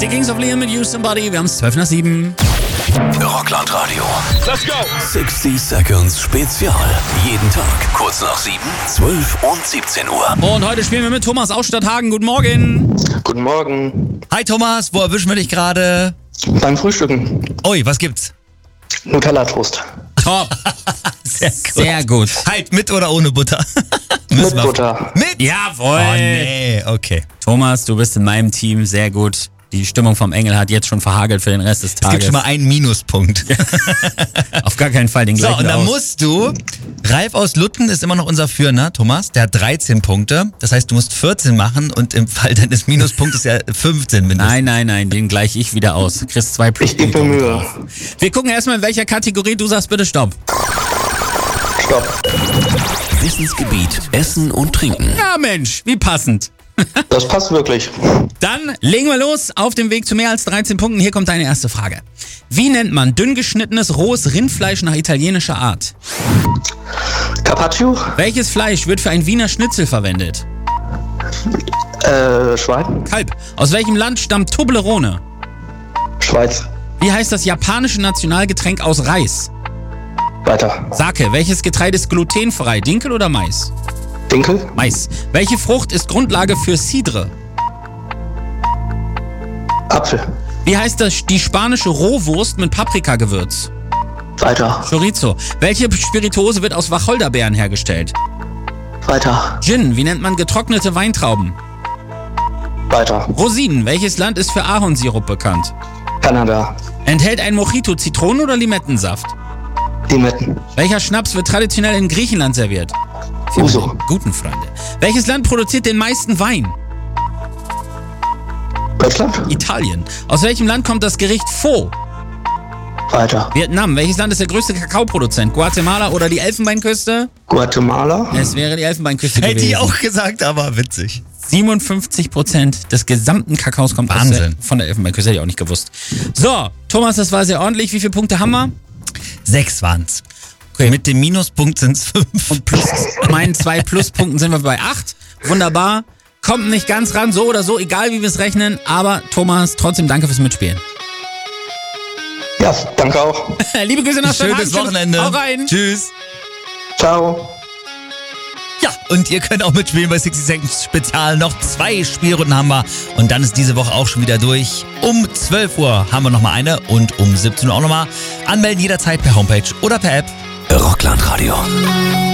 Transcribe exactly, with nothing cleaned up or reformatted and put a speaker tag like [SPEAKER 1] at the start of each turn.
[SPEAKER 1] Die Kings of Leon mit You Somebody. Wir haben es zwölf nach sieben.
[SPEAKER 2] Rockland Radio.
[SPEAKER 3] Let's go!
[SPEAKER 2] sixty Seconds Spezial. Jeden Tag kurz nach sieben, zwölf und siebzehn Uhr.
[SPEAKER 1] Und heute spielen wir mit Thomas aus Stadthagen. Guten Morgen.
[SPEAKER 4] Guten Morgen.
[SPEAKER 5] Hi Thomas, wo erwischen wir dich gerade?
[SPEAKER 4] Beim Frühstücken.
[SPEAKER 5] Ui, was gibt's?
[SPEAKER 4] Nutella-Toast.
[SPEAKER 1] Top.
[SPEAKER 5] Sehr gut.
[SPEAKER 1] Sehr gut.
[SPEAKER 5] Halt mit oder ohne Butter?
[SPEAKER 4] Mit Butter.
[SPEAKER 5] Mit?
[SPEAKER 1] Jawohl.
[SPEAKER 5] Oh nee, okay.
[SPEAKER 1] Thomas, du bist in meinem Team. Sehr gut. Die Stimmung vom Engel hat jetzt schon verhagelt für den Rest des
[SPEAKER 5] Es
[SPEAKER 1] Tages.
[SPEAKER 5] gibt schon mal einen Minuspunkt.
[SPEAKER 1] Auf gar keinen Fall den
[SPEAKER 5] So,
[SPEAKER 1] gleichen
[SPEAKER 5] und dann
[SPEAKER 1] aus.
[SPEAKER 5] musst du, Ralf aus Lutten ist immer noch unser Führender, Thomas, der hat dreizehn Punkte. Das heißt, du musst vierzehn machen und im Fall deines Minuspunktes ja fünfzehn mindestens.
[SPEAKER 1] Nein, nein, nein, den gleiche ich wieder aus. Du kriegst zwei
[SPEAKER 4] Ich
[SPEAKER 1] Pluspunkte.
[SPEAKER 4] gebe mir Mühe.
[SPEAKER 1] Wir gucken erstmal, in welcher Kategorie du sagst, bitte stopp.
[SPEAKER 4] Stopp.
[SPEAKER 2] Wissensgebiet, Essen und Trinken.
[SPEAKER 1] Ja, Mensch, wie passend.
[SPEAKER 4] Das passt wirklich.
[SPEAKER 1] Dann legen wir los auf dem Weg zu mehr als dreizehn Punkten. Hier kommt deine erste Frage. Wie nennt man dünn geschnittenes rohes Rindfleisch nach italienischer Art?
[SPEAKER 4] Carpaccio.
[SPEAKER 1] Welches Fleisch wird für ein Wiener Schnitzel verwendet?
[SPEAKER 4] Äh, Schwein.
[SPEAKER 1] Kalb. Aus welchem Land stammt Toblerone?
[SPEAKER 4] Schweiz.
[SPEAKER 1] Wie heißt das japanische Nationalgetränk aus Reis?
[SPEAKER 4] Weiter.
[SPEAKER 1] Sake. Welches Getreide ist glutenfrei? Dinkel oder Mais?
[SPEAKER 4] Dinkel.
[SPEAKER 1] Mais. Welche Frucht ist Grundlage für Cidre?
[SPEAKER 4] Apfel.
[SPEAKER 1] Wie heißt das die spanische Rohwurst mit Paprikagewürz?
[SPEAKER 4] Weiter.
[SPEAKER 1] Chorizo. Welche Spirituose wird aus Wacholderbeeren hergestellt?
[SPEAKER 4] Weiter.
[SPEAKER 1] Gin. Wie nennt man getrocknete Weintrauben?
[SPEAKER 4] Weiter.
[SPEAKER 1] Rosinen. Welches Land ist für Ahornsirup bekannt?
[SPEAKER 4] Kanada.
[SPEAKER 1] Enthält ein Mojito Zitronen- oder Limettensaft?
[SPEAKER 4] Limetten.
[SPEAKER 1] Welcher Schnaps wird traditionell in Griechenland serviert?
[SPEAKER 4] Uso.
[SPEAKER 1] Guten Freunde. Welches Land produziert den meisten Wein?
[SPEAKER 4] Deutschland.
[SPEAKER 1] Italien. Aus welchem Land kommt das Gericht Pho?
[SPEAKER 4] Weiter.
[SPEAKER 1] Vietnam. Welches Land ist der größte Kakaoproduzent? Guatemala oder die Elfenbeinküste?
[SPEAKER 4] Guatemala.
[SPEAKER 1] Es wäre die Elfenbeinküste
[SPEAKER 5] Hätte
[SPEAKER 1] gewesen.
[SPEAKER 5] ich auch gesagt, aber witzig.
[SPEAKER 1] siebenundfünfzig Prozent des gesamten Kakaos kommt aus der,
[SPEAKER 5] Wahnsinn.
[SPEAKER 1] von der Elfenbeinküste. Hätte ich auch nicht gewusst. So, Thomas, das war sehr ordentlich. Wie viele Punkte haben wir?
[SPEAKER 5] Sechs waren's.
[SPEAKER 1] Okay.
[SPEAKER 5] Mit dem Minuspunkt sind's fünf.
[SPEAKER 1] Und plus meinen zwei Pluspunkten sind wir bei acht. Wunderbar. Kommt nicht ganz ran, so oder so, egal wie wir es rechnen. Aber Thomas, trotzdem danke fürs Mitspielen.
[SPEAKER 4] Ja, danke auch.
[SPEAKER 1] Liebe Grüße nach
[SPEAKER 5] Schönes
[SPEAKER 1] Stadthagen.
[SPEAKER 5] Wochenende.
[SPEAKER 1] Hau rein.
[SPEAKER 5] Tschüss.
[SPEAKER 4] Ciao.
[SPEAKER 5] Ja, und ihr könnt auch mitspielen bei sixty Seconds Spezial. Noch zwei Spielrunden haben wir. Und dann ist diese Woche auch schon wieder durch. Um zwölf Uhr haben wir nochmal eine und um siebzehn Uhr auch nochmal. Anmelden jederzeit per Homepage oder per App.
[SPEAKER 2] Rockland Radio.